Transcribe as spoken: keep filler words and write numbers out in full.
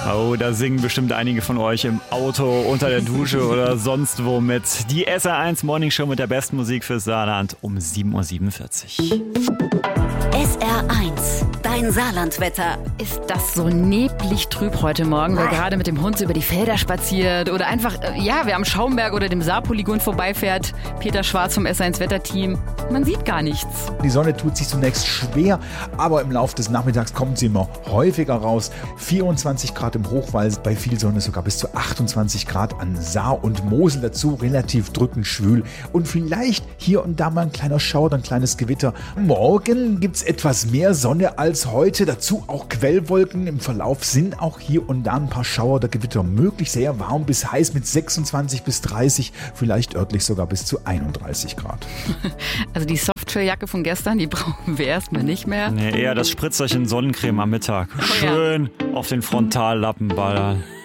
Oh, da singen bestimmt einige von euch im Auto, unter der Dusche oder sonst wo mit. Die S R eins Morning Show mit der besten Musik fürs Saarland um sieben Uhr siebenundvierzig. S R eins, dein Saarlandwetter. Ist das so neblig trüb heute Morgen, wer gerade mit dem Hund so über die Felder spaziert oder einfach, ja, wer am Schaumberg oder dem Saarpolygon vorbeifährt. Peter Schwarz vom S R eins Wetterteam. Man sieht gar nichts. Die Sonne tut sich zunächst schwer, aber im Laufe des Nachmittags kommt sie immer häufiger raus. vierundzwanzig Grad im Hochwald, bei viel Sonne sogar bis zu achtundzwanzig Grad an Saar und Mosel. Dazu relativ drückend schwül und vielleicht hier und da mal ein kleiner Schauer, ein kleines Gewitter. Morgen gibt's etwas mehr Sonne als heute, dazu auch Quellwolken. Im Verlauf sind auch hier und da ein paar Schauer oder Gewitter möglich. Sehr warm bis heiß mit sechsundzwanzig bis dreißig, vielleicht örtlich sogar bis zu einunddreißig Grad. Also die Softshelljacke von gestern, die brauchen wir erstmal nicht mehr. Nee, eher das Spritzerchen Sonnencreme am Mittag. Oh, Schön ja. auf den Frontallappen ballern.